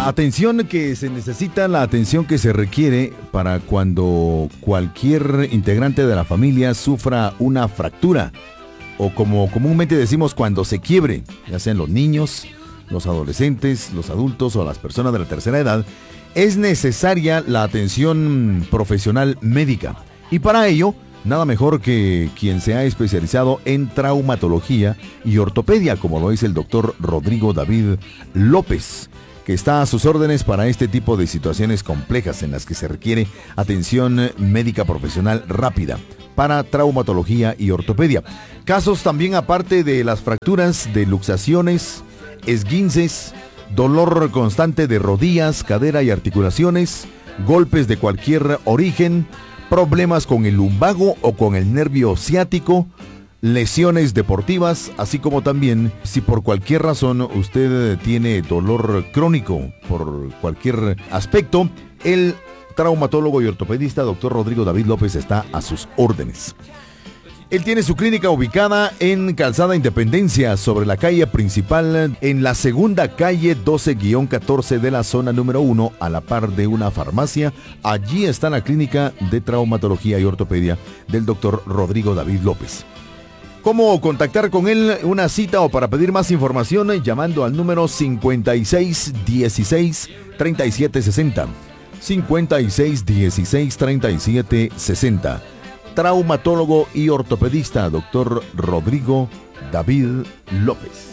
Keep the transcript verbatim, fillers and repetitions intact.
Atención que se necesita, la atención que se requiere para cuando cualquier integrante de la familia sufra una fractura, o como comúnmente decimos, cuando se quiebre, ya sean los niños, los adolescentes, los adultos o las personas de la tercera edad. Es necesaria la atención profesional médica. Y para ello, nada mejor que quien se ha especializado en traumatología y ortopedia, como lo es el doctor Rodrigo David López, que está a sus órdenes para este tipo de situaciones complejas en las que se requiere atención médica profesional rápida para traumatología y ortopedia. Casos también aparte de las fracturas, de luxaciones, esguinces, dolor constante de rodillas, cadera y articulaciones, golpes de cualquier origen, problemas con el lumbago o con el nervio ciático, lesiones deportivas, así como también si por cualquier razón usted tiene dolor crónico por cualquier aspecto, el traumatólogo y ortopedista doctor Rodrigo David López está a sus órdenes. Él tiene su clínica ubicada en Calzada Independencia, sobre la calle principal, en la segunda calle doce catorce de la zona número uno, a la par de una farmacia. Allí está la clínica de traumatología y ortopedia del doctor Rodrigo David López. ¿Cómo contactar con él? Una cita o para pedir más información, llamando al número cincuenta y seis dieciséis treinta y siete sesenta. cincuenta y seis dieciséis treinta y siete sesenta. Traumatólogo y ortopedista, doctor Rodrigo David López.